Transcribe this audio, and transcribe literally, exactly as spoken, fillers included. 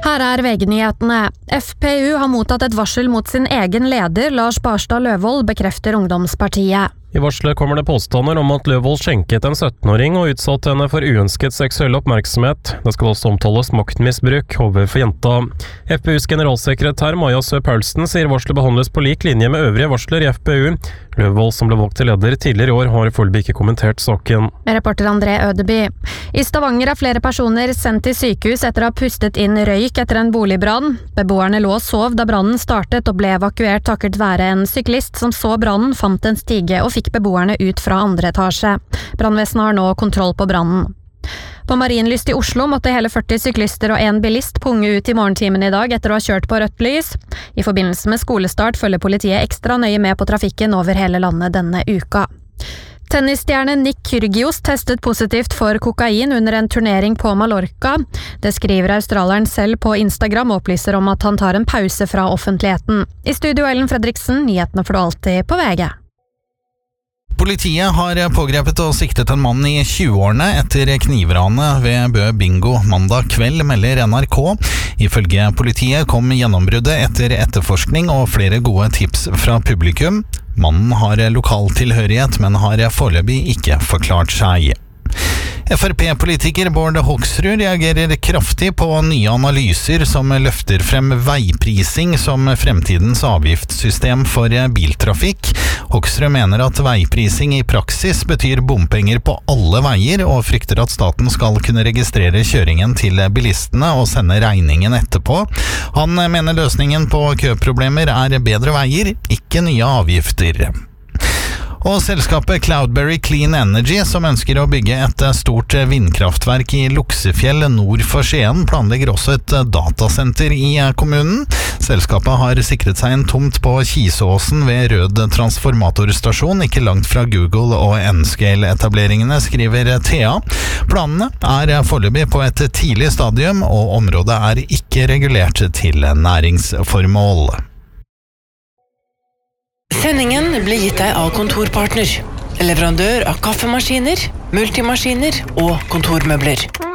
Her er V G-nyhetene. F P U har mottatt et varsel mot sin egen leder, Lars Barstad Løvold, bekrefter Ungdomspartiet. I varselet kommer det påstander om at Løvold skjenket en syttenåring og utsatte henne for uønsket seksuell oppmerksomhet. Det skal også omtales maktmisbruk overfor jenta. F P U's generalsekretær Maja Sø Paulsen sier varselet behandles på lik linje med øvrige varsler i F P U. Løvold, som ble valgt til leder tidligere i år, har foreløpig ikke kommentert saken. Reporter André Ødeby. I Stavanger er flere personer sendt til sykehus etter å ha pustet inn røyk etter en boligbrann. Beboerne lå og sov da brannen startet og ble evakuert takket være en syklist som så brannen, fant en stige og fikk beboerne ut fra andre etasje. Brannvesenet har nå kontroll på brannen. På Marienlyst i Oslo måtte hele førti syklister og en bilist punge ut i morgentimen i dag etter å ha kjørt på rødt lys. I forbindelse med skolestart følger politiet ekstra nøye med på trafikken over hele landet denne uka. Tennisstjerne Nick Kyrgios testet positivt for kokain under en turnering på Mallorca. Det skriver australieren selv på Instagram og opplyser om at han tar en pause fra offentligheten. I studio Ellen Fredriksen, nyhetene får du alltid på V G. Politiet har pågrepet og siktet en mann i tjueårene etter knivranet ved Bø Bingo mandag kveld, melder N R K. Ifølge politiet kom gjennombruddet etter etterforskning og flere gode tips fra publikum. Mannen har lokal tilhørighet, men har foreløpig ikke forklart seg. F R P-politiker Bård Hoksrud reagerer kraftig på nye analyser som løfter frem veiprising som fremtidens avgiftssystem for biltrafikk. Hoksrud mener at veiprising i praksis betyr bompenger på alle veier, og frykter at staten skal kunne registrere kjøringen til bilistene og sende regningen etterpå. Han mener løsningen på køproblemer er bedre veier, ikke nye avgifter. Og selskapet Cloudberry Clean Energy, som ønsker å bygge et stort vindkraftverk i Luksefjell nord for Skien, planlegger også et datasenter i kommunen. Selskapet har sikret seg en tomt på Kisåsen ved Rød transformatorstasjon, ikke langt fra Google og N-Scale-etableringene, skriver T A. Planene er foreløpig på et tidlig stadium, og området er ikke regulert til næringsformål. Sendingen blir gitt deg av Kontorpartner, leverandør av kaffemaskiner, multimaskiner og kontormøbler.